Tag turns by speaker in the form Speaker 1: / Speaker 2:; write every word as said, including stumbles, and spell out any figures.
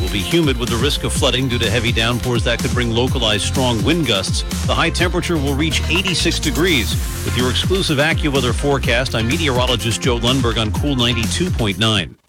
Speaker 1: will be humid with the risk of flooding due to heavy downpours that could bring localized strong wind gusts. The high temperature will reach eighty-six degrees. With your exclusive AccuWeather forecast, I'm meteorologist Joe Lundberg on Cool ninety-two point nine.